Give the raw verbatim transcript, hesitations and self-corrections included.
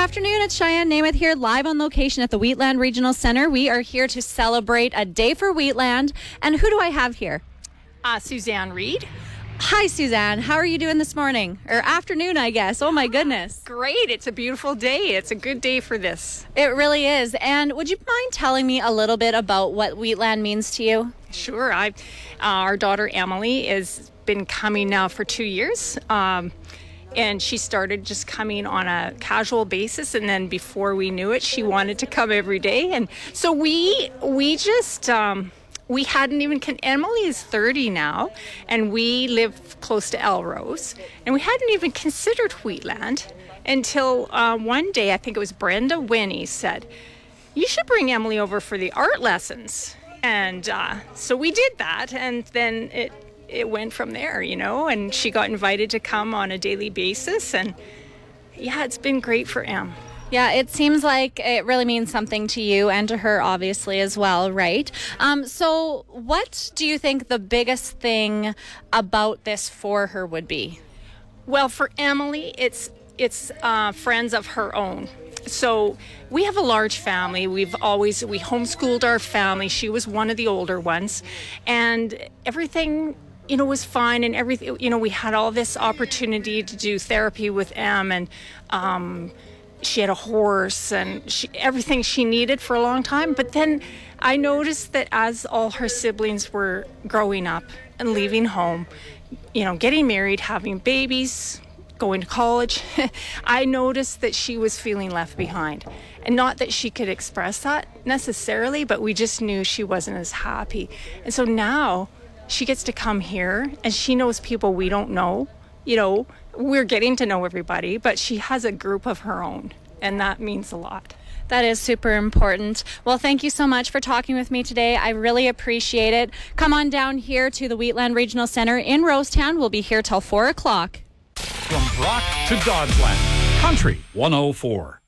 afternoon, it's Cheyenne Namath here, live on location at the Wheatland Regional Center. We are here to celebrate a day for Wheatland. And who do I have here? Uh, Suzanne Reed. Hi, Suzanne. How are you doing this morning? Or afternoon, I guess. Oh, my goodness. Great. It's a beautiful day. It's a good day for this. It really is. And would you mind telling me a little bit about what Wheatland means to you? Sure. I, uh, our daughter Emily has been coming now for two years. Um, And she started just coming on a casual basis, and then before we knew it, she wanted to come every day. And so we we just um, we hadn't even. Con- Emily is thirty now, and we live close to Elrose, and we hadn't even considered Wheatland until uh, one day. I think it was Brenda Winnie said, "You should bring Emily over for the art lessons." And uh, so we did that, and then it. It went from there, you know, and she got invited to come on a daily basis. And yeah, it's been great for Em. Yeah, it seems like it really means something to you and to her, obviously, as well, right? Um, so what do you think the biggest thing about this for her would be? Well, for Emily, it's it's uh, friends of her own. So we have a large family. We've always, we homeschooled our family. She was one of the older ones. And everything, you know, was fine, and everything, you know, we had all this opportunity to do therapy with Em, and um, she had a horse and she, everything she needed for a long time. But then I noticed that as all her siblings were growing up and leaving home, you know, getting married, having babies, going to college, I noticed that she was feeling left behind. And not that she could express that necessarily, but we just knew she wasn't as happy. And so now she gets to come here, and she knows people we don't know. You know, we're getting to know everybody, but she has a group of her own, and that means a lot. That is super important. Well, thank you so much for talking with me today. I really appreciate it. Come on down here to the Wheatland Regional Center in Rosetown. We'll be here till four o'clock. From Brock to Dodsland, Country one oh four.